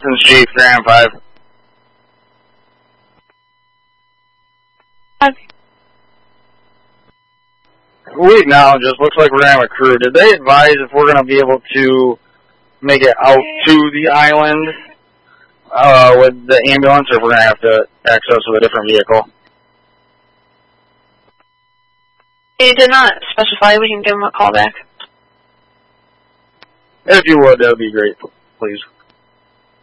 Citizens Chief, Graham 5. We acknowledge this. Looks like we're going to have a crew. Did they advise if we're going to be able to make it out to the island with the ambulance, or if we're going to have to access with a different vehicle? He did not specify. We can give him a call back. If you would, that would be great, please.